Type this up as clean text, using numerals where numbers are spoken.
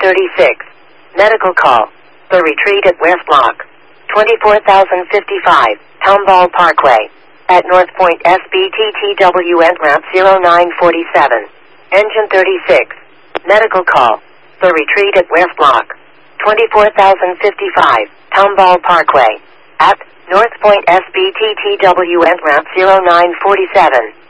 36. Medical call. The retreat at West Block 24,055, Tomball Parkway. At North Point SBTTWN ramp 0947. Engine 36. Medical call. The retreat at West Block 24,055, Tomball Parkway. At North Point SBTTWN ramp 0947.